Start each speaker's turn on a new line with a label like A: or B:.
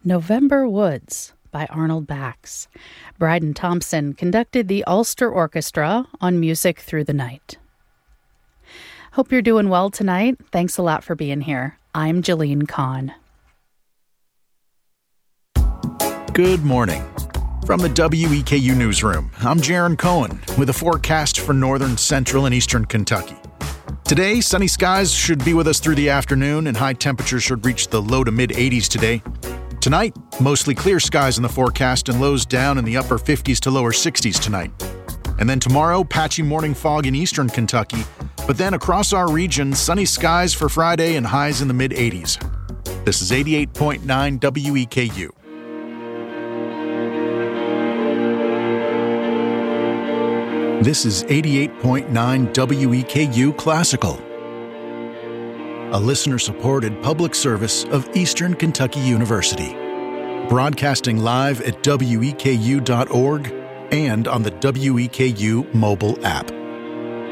A: November Woods by Arnold Bax. Bryden Thompson conducted the Ulster Orchestra on Music Through the Night. Hope you're doing well tonight. Thanks a lot for being here. I'm Jalene Kahn.
B: Good morning. From the WEKU Newsroom, I'm Jaron Cohen with a forecast for northern, central, and eastern Kentucky. Today, sunny skies should be with us through the afternoon, and high temperatures should reach the low to mid-80s today. Tonight, mostly clear skies in the forecast and lows down in the upper 50s to lower 60s tonight. And then tomorrow, patchy morning fog in eastern Kentucky, but then across our region, sunny skies for Friday and highs in the mid-80s. This is 88.9 WEKU. This is 88.9 WEKU Classical, a listener-supported public service of Eastern Kentucky University, broadcasting live at weku.org and on the WEKU mobile app.